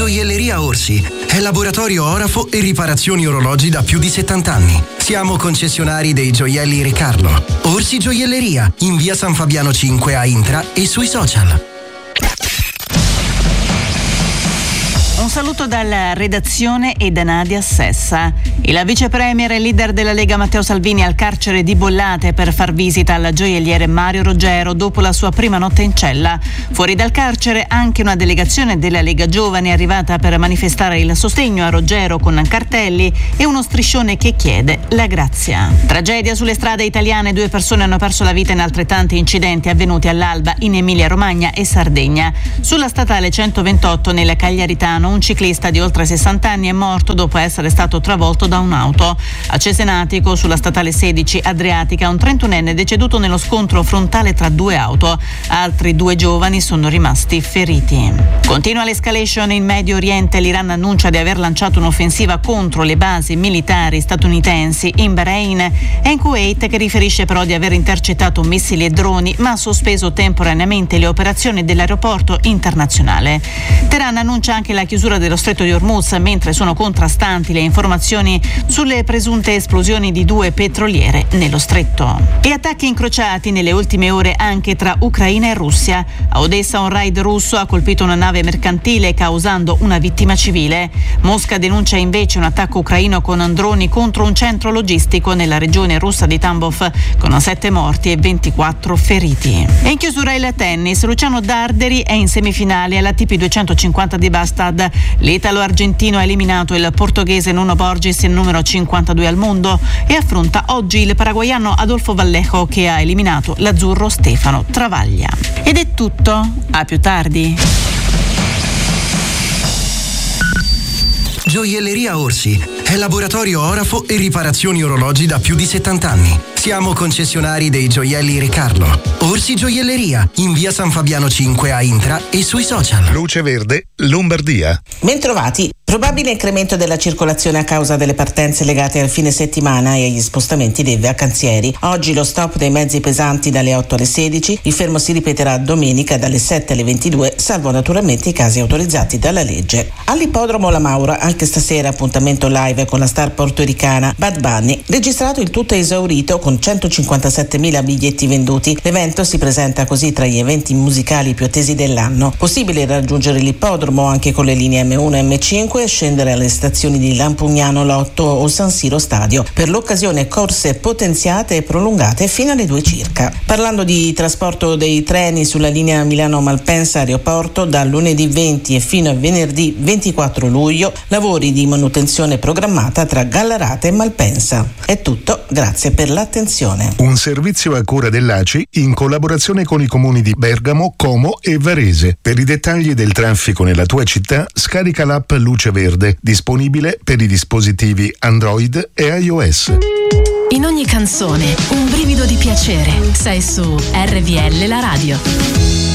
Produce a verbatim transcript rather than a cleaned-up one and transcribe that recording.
Gioielleria Orsi è laboratorio orafo e riparazioni orologi da più di settanta anni. Siamo concessionari dei gioielli Re Carlo. Orsi Gioielleria, in via San Fabiano cinque a Intra e sui social. Un saluto dalla redazione e da Nadia Sessa. Il vice premier e leader della Lega Matteo Salvini al carcere di Bollate per far visita al gioielliere Mario Roggero dopo la sua prima notte in cella. Fuori dal carcere anche una delegazione della Lega Giovane è arrivata per manifestare il sostegno a Roggero con cartelli e uno striscione che chiede la grazia. Tragedia sulle strade italiane, due persone hanno perso la vita in altrettanti incidenti avvenuti all'alba in Emilia-Romagna e Sardegna. Sulla statale centoventotto nel Cagliaritano un ciclista di oltre sessanta anni è morto dopo essere stato travolto da un'auto. A Cesenatico, sulla statale sedici Adriatica, un trentunenne è deceduto nello scontro frontale tra due auto. Altri due giovani sono rimasti feriti. Continua l'escalation in Medio Oriente. L'Iran annuncia di aver lanciato un'offensiva contro le basi militari statunitensi in Bahrain e in Kuwait, che riferisce però di aver intercettato missili e droni, ma ha sospeso temporaneamente le operazioni dell'aeroporto internazionale. Teheran annuncia anche la chiusura dello stretto di Hormuz, mentre sono contrastanti le informazioni sulle presunte esplosioni di due petroliere nello stretto. E attacchi incrociati nelle ultime ore anche tra Ucraina e Russia. A Odessa un raid russo ha colpito una nave mercantile causando una vittima civile. Mosca denuncia invece un attacco ucraino con droni contro un centro logistico nella regione russa di Tambov, con sette morti e ventiquattro feriti. E in chiusura il tennis. Luciano Darderi è in semifinale alla T P duecentocinquanta di Bastad. L'italo-argentino ha eliminato il portoghese Nuno Borges, numero cinquantadue al mondo, e affronta oggi il paraguaiano Adolfo Vallejo, che ha eliminato l'azzurro Stefano Travaglia. Ed è tutto, a più tardi. Gioielleria Orsi è laboratorio orafo e riparazioni orologi da più di settanta anni. Siamo concessionari dei gioielli Re Carlo. Orsi Gioielleria, in via San Fabiano cinque a Intra e sui social. Luce Verde, Lombardia. Bentrovati. Probabile incremento della circolazione a causa delle partenze legate al fine settimana e agli spostamenti dei vacanzieri. Oggi lo stop dei mezzi pesanti dalle otto alle sedici, il fermo si ripeterà domenica dalle sette alle ventidue, salvo naturalmente i casi autorizzati dalla legge. All'ippodromo La Maura, anche stasera appuntamento live con la star portoricana Bad Bunny, registrato il tutto esaurito con centocinquantasettemila biglietti venduti. L'evento si presenta così tra gli eventi musicali più attesi dell'anno. Possibile raggiungere l'ippodromo anche con le linee M uno e M cinque e scendere alle stazioni di Lampugnano, Lotto o San Siro Stadio. Per l'occasione corse potenziate e prolungate fino alle due circa. Parlando di trasporto dei treni sulla linea Milano-Malpensa aeroporto, da lunedì venti e fino a venerdì ventiquattro luglio, lavori di manutenzione programmata tra Gallarate e Malpensa. È tutto, grazie per l'attenzione. Un servizio a cura dell'A C I in collaborazione con i comuni di Bergamo, Como e Varese. Per i dettagli del traffico nella tua città, scarica l'app Luce Verde, disponibile per i dispositivi Android e iOS. In ogni canzone un brivido di piacere. Sei su R V L la radio.